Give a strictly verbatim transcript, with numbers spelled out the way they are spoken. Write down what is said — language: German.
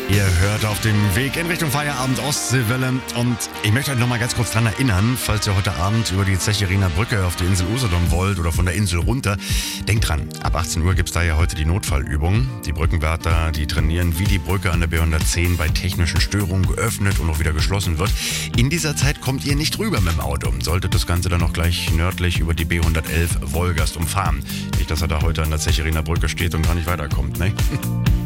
Ihr hört auf dem Weg in Richtung Feierabend Ostseewelle und ich möchte euch noch mal ganz kurz dran erinnern, falls ihr heute Abend über die Zechiriner Brücke auf die Insel Usedom wollt oder von der Insel runter, denkt dran, ab achtzehn Uhr gibt es da ja heute die Notfallübung. Die Brückenwärter, die trainieren, wie die Brücke an der B hundertzehn bei technischen Störungen geöffnet und auch wieder geschlossen wird. In dieser Zeit kommt ihr nicht rüber mit dem Auto, solltet das Ganze dann noch gleich nördlich über die B hundertelf Wolgast umfahren. Nicht, dass er da heute an der Zechiriner Brücke steht und gar nicht weiterkommt, ne?